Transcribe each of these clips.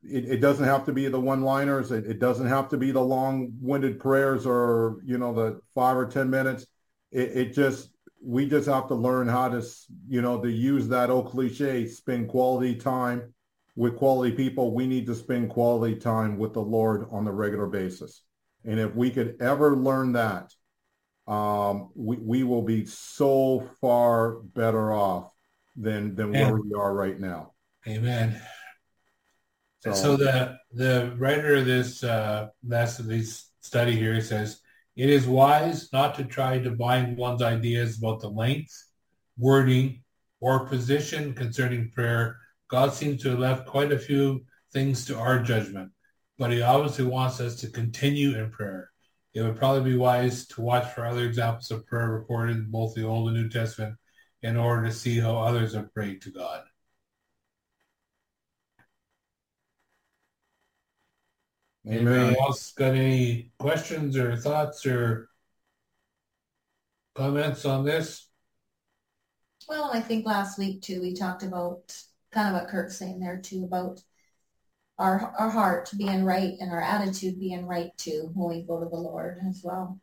it doesn't have to be the one-liners. It doesn't have to be the long-winded prayers or, the 5 or 10 minutes. It just, we just have to learn how to, to use that old cliche, spend quality time with quality people. We need to spend quality time with the Lord on a regular basis. And if we could ever learn that, we will be so far better off than where And we are right now. amen. And so So, the writer of this this study here says, it is wise not to try to bind one's ideas about the length, wording, or position concerning prayer. God seems to have left quite a few things to our judgment, but he obviously wants us to continue in prayer. It would probably be wise to watch for other examples of prayer recorded in both the Old and New Testament in order to see how others have prayed to God. Anybody amen. else got any questions or thoughts or comments on this? Well, I think last week too, we talked about kind of what Kurt's saying there too, about our heart being right and our attitude being right too when we go to the Lord as well.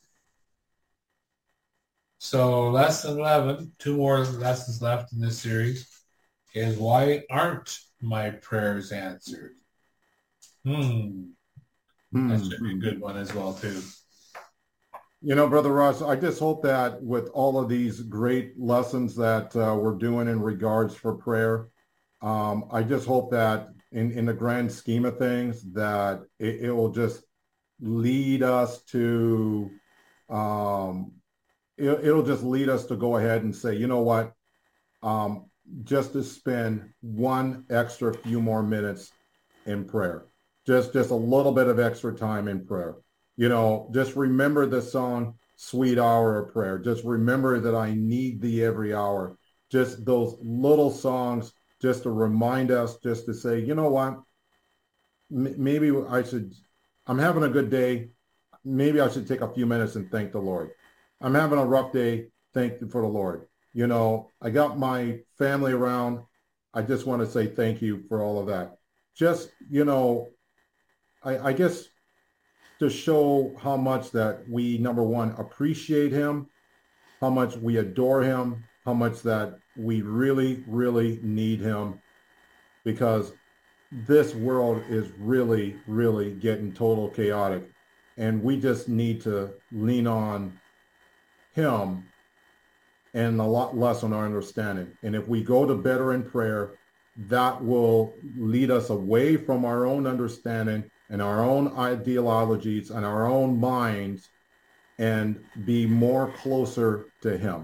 So lesson 11, two more lessons left in this series, is why aren't my prayers answered? That should be a good one as well too. Brother Russ, I just hope that with all of these great lessons that we're doing in regards for prayer, I just hope that in the grand scheme of things, that it will just lead us to, it'll just lead us to go ahead and say, you know what, just to spend one extra few more minutes in prayer, just a little bit of extra time in prayer. Just remember the song, Sweet Hour of Prayer. Just remember that I need thee every hour. Just those little songs, just to remind us, just to say, you know what, maybe I'm having a good day. Maybe I should take a few minutes and thank the Lord. I'm having a rough day. Thank you for the Lord. I got my family around. I just want to say thank you for all of that. Just, I guess, to show how much that we, number one, appreciate him, how much we adore him, how much that we really, really need him, because this world is really, really getting total chaotic. And we just need to lean on him and a lot less on our understanding. And if we go to better in prayer, that will lead us away from our own understanding and our own ideologies and our own minds, and be more closer to him.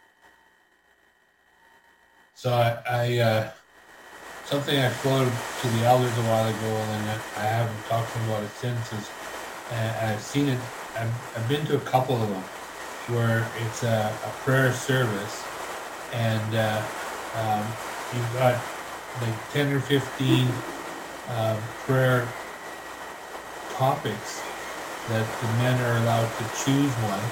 So I something I quoted to the elders a while ago, and I haven't talked to them about it since. Is I've seen it. I've been to a couple of them where it's a prayer service, and you've got like 10 or 15 prayer topics that the men are allowed to choose one,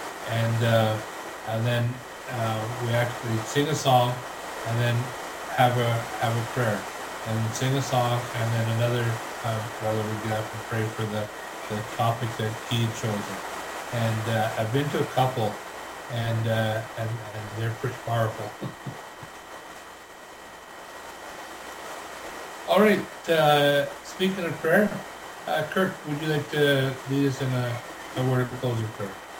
and then we actually sing a song, and then have a prayer, and sing a song, and then another brother would get up and pray for the topic that he had chosen. And I've been to a couple, and they're pretty powerful. All right. Speaking of prayer, Kurt, would you like to lead us in a word of closing prayer?